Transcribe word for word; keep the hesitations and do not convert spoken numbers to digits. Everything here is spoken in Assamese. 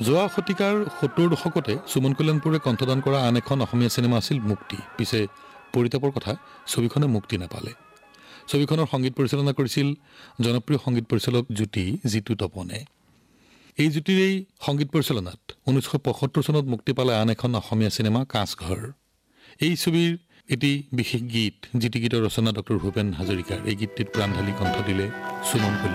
যোৱা শতিকাৰ সত্তৰ দশকতে সুমন কল্যাণপুৰে কণ্ঠদান কৰা আন এখন অসমীয়া চিনেমা আছিল মুক্তি। পিছে পৰিতাপৰ কথা, ছবিখনে মুক্তি নাপালে। ছবিখনৰ সংগীত পৰিচালনা কৰিছিল জনপ্ৰিয় সংগীত পৰিচালক জ্যোতি জিতু তপনে। এই জ্যোতিৰেই সংগীত পৰিচালনাত ঊনৈছশ পঁয়সত্তৰ চনত মুক্তি পালে আন এখন অসমীয়া চিনেমা কাঁচঘৰ। এই ছবিৰ এটি বিশেষ গীত, যিটি গীতৰ ৰচনা ডক্টৰ ভূপেন হাজৰিকাৰ। এই গীতটিত প্ৰাণ ঢালি কণ্ঠ দিলে সুমন কল্যাণ।